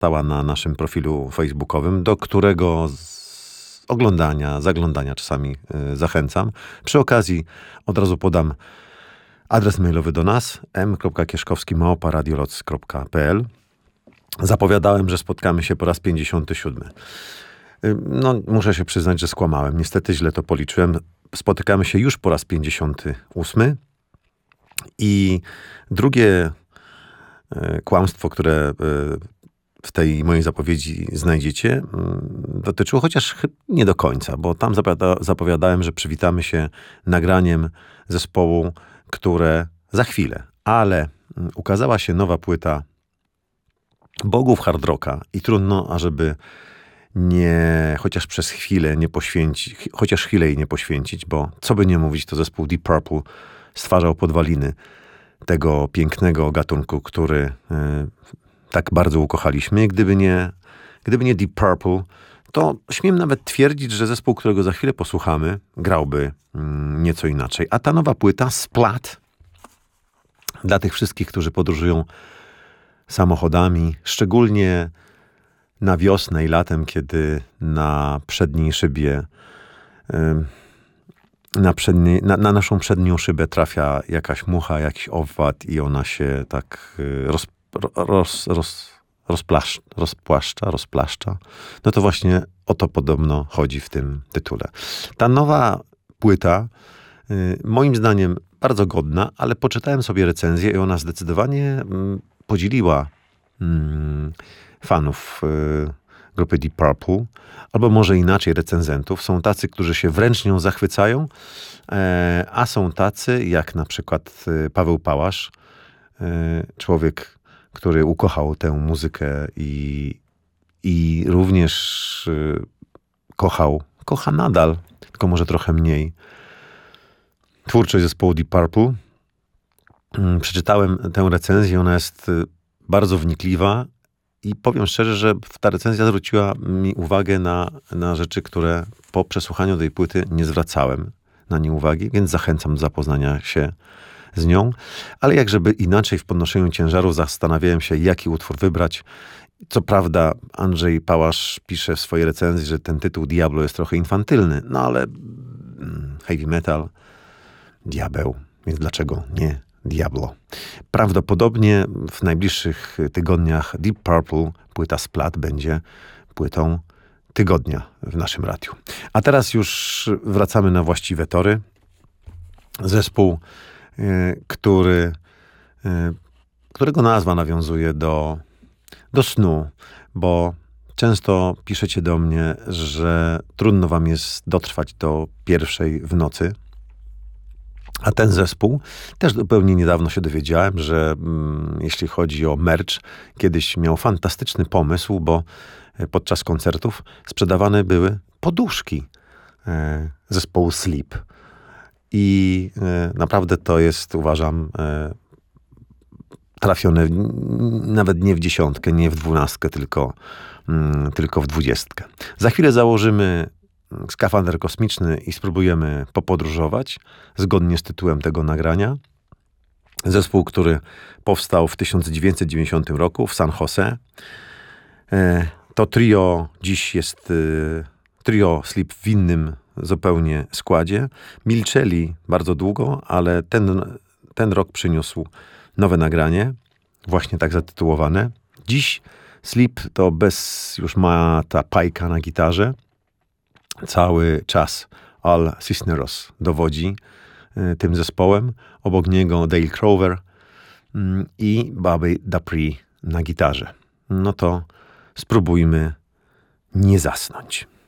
pozostała na naszym profilu facebookowym, do którego zaglądania czasami zachęcam. Przy okazji od razu podam adres mailowy do nas m.kieszkowski@radioloc.pl. Zapowiadałem, że spotkamy się po raz 57. No, muszę się przyznać, że skłamałem. Niestety źle to policzyłem. Spotykamy się już po raz 58. I drugie kłamstwo, które w tej mojej zapowiedzi znajdziecie, dotyczyło, chociaż nie do końca, bo tam zapowiadałem, że przywitamy się nagraniem zespołu, które za chwilę. Ale ukazała się nowa płyta bogów hard rocka i trudno, ażeby chociaż przez chwilę chociaż chwilę jej nie poświęcić, bo co by nie mówić, to zespół Deep Purple stwarzał podwaliny tego pięknego gatunku, który tak bardzo ukochaliśmy. Gdyby nie Deep Purple, to śmiem nawet twierdzić, że zespół, którego za chwilę posłuchamy, grałby nieco inaczej. A ta nowa płyta, Splat, dla tych wszystkich, którzy podróżują samochodami, szczególnie na wiosnę i latem, kiedy na przedniej szybie, na naszą przednią szybę trafia jakaś mucha, jakiś owad i ona się tak rozplaszcza. No to właśnie o to podobno chodzi w tym tytule. Ta nowa płyta, moim zdaniem bardzo godna, ale poczytałem sobie recenzję i ona zdecydowanie podzieliła fanów grupy Deep Purple, albo może inaczej recenzentów. Są tacy, którzy się wręcz nią zachwycają, a są tacy, jak na przykład Paweł Pałasz, człowiek, który ukochał tę muzykę i również kocha nadal, tylko może trochę mniej, twórczość zespołu Deep Purple. Przeczytałem tę recenzję, ona jest bardzo wnikliwa i powiem szczerze, że ta recenzja zwróciła mi uwagę na rzeczy, które po przesłuchaniu tej płyty nie zwracałem na nie uwagi, więc zachęcam do zapoznania się z nią. Ale jak żeby inaczej w podnoszeniu ciężaru zastanawiałem się, jaki utwór wybrać. Co prawda Andrzej Pałasz pisze w swojej recenzji, że ten tytuł Diablo jest trochę infantylny, no ale heavy metal, diabeł, więc dlaczego nie Diablo? Prawdopodobnie w najbliższych tygodniach Deep Purple, płyta Splat, będzie płytą tygodnia w naszym radiu. A teraz już wracamy na właściwe tory. Zespół, którego nazwa nawiązuje do snu, bo często piszecie do mnie, że trudno wam jest dotrwać do 1:00 w nocy. A ten zespół, też zupełnie niedawno się dowiedziałem, że jeśli chodzi o merch, kiedyś miał fantastyczny pomysł, bo podczas koncertów sprzedawane były poduszki zespołu Sleep. I naprawdę to jest, uważam, trafione nawet nie w 10, nie w 12, tylko w 20. Za chwilę założymy skafander kosmiczny i spróbujemy popodróżować, zgodnie z tytułem tego nagrania. Zespół, który powstał w 1990 roku w San Jose. To trio dziś jest trio Sleep w innym zupełnie składzie. Milczeli bardzo długo, ale ten rok przyniósł nowe nagranie, właśnie tak zatytułowane. Dziś Sleep to już ma ta Pajka na gitarze. Cały czas Al Cisneros dowodzi tym zespołem. Obok niego Dale Crover i Bobby Dupree na gitarze. No to spróbujmy nie zasnąć.